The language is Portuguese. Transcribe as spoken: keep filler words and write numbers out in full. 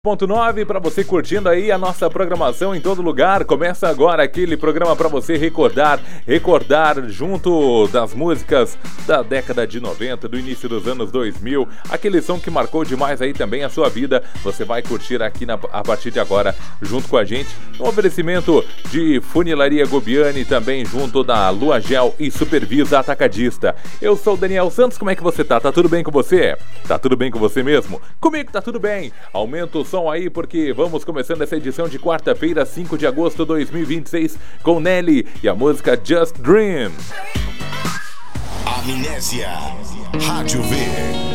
ponto nove para você curtindo aí a nossa programação em todo lugar. Começa agora aquele programa para você recordar, recordar junto das músicas da década de noventa, do início dos anos dois mil, aquele som que marcou demais aí também a sua vida. Você vai curtir aqui na, a partir de agora junto com a gente. Um oferecimento de Funilaria Gobiani, também junto da Lua Gel e Supervisa Atacadista. Eu sou o Daniel Santos, como é que você tá? Tá tudo bem com você? Tá tudo bem com você mesmo? Comigo tá tudo bem. Aumenta o som aí porque vamos começando essa edição de quarta-feira, cinco de agosto de dois mil e vinte e seis, com Nelly e a música Just Dream. Amnésia Rádio V.